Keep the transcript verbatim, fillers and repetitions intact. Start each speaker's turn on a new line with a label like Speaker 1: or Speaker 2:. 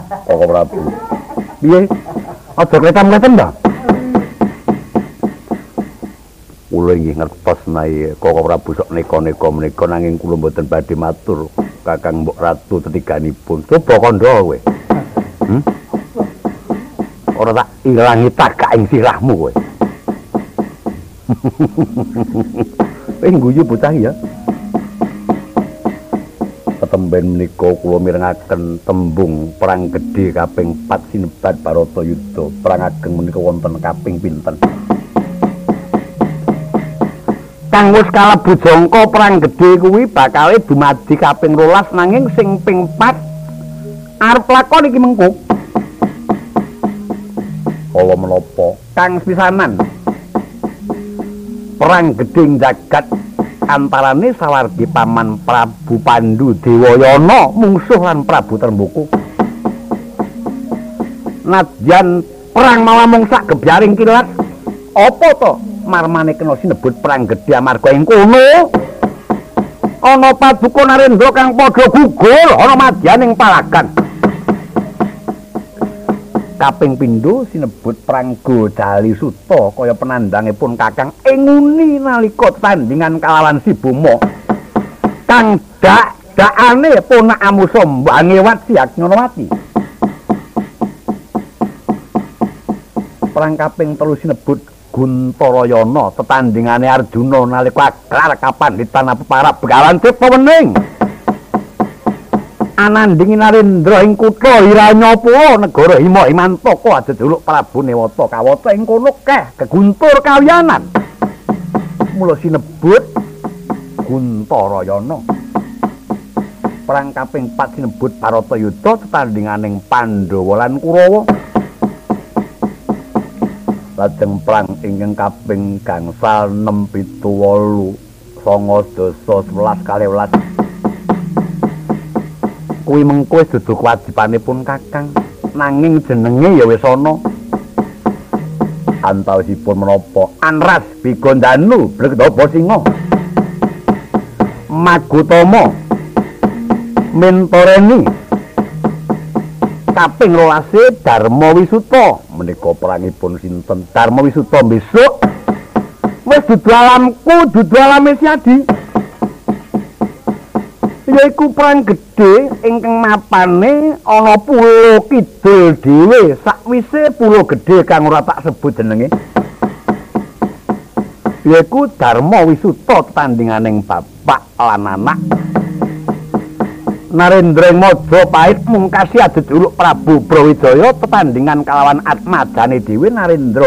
Speaker 1: Koko Prabu. Piye? Aja kletam-kletem ta? Kula inggih ngertos menawi Koko Prabu sok neka-neka menika nanging kula mboten badhe matur Kakang Mbok Ratu tetiganipun. Coba kandha kowe. Hmm? Ora tak ilangi tagak ing sirahmu kowe. Eh guyu bocah ya. Ketemben menika kula mirengaken tembung perang gedhe kaping pat sinebat Baratayuda. Perang ageng menika wonten kaping pinten? Kang wis kalebu jangka perang gedhe kuwi bakale dumadi kaping rolas nanging sing ping pat arep lakon iki mengko. Kala menapa Kang pisanan perang gedhe jagat antarane sawargi paman Prabu Pandu Dewayana mungsuh lan Prabu Tremboko. Nadyan perang malah mung sak gebyaring kilat. Apa to marmane kena sinebut perang gedhe amarga ing kono ana Paduka Narendra kang padha gugur ana madyan ing palagan. Kaping pindho sinebut perang Godali Suta kaya penandhangipun Kakang Enguni nalika tandhingan kalawan Si Boma. Kang dak-dakane ponak Amusa Mbangewati Agnanawati. Perang kaping telu sinebut Guntarayana tetandhingane Arjuna nalika agrar kapanditan peparab Begawan Cipawening. Anandhingi Narendra ing kutha Hiranyapura negara Hima Himantaka ajejuluk Prabu Newata kawata ing kono keh keguntur kawiyanan. Mula sinebut Guntarayana. Perang kaping pat sinebut Baratayuda tetandhinganing Pandhawa lan Kurawa. Lajeng perang ingkang kaping gangsal enem pitu wolu sanga dasa sewelas kalih welas. Kuwi mengko wis dudu kewajibanipun Kakang, nanging jenenge ya wis ana. Antawisipun menapa Anras Bigondanu Bregdaba Singa, Magutama Mentoreni kaping rolase Darma Wisuta. Menika perangipun sinten? Darma Wisuta besok wis dudu alamku, dudu alame Siadi. Yaiku perang gedhe ingkang mapane ana pulo kidul dhewe sakwise pulo gedhe kang ora tak sebut jenenge. Yaiku Darma Wisuta tandhinganing bapak lan anak. Narendra Majapahit mungkasi ajejuluk Prabu Brawijaya tetandhingan kalawan atmadane dhewe Narendra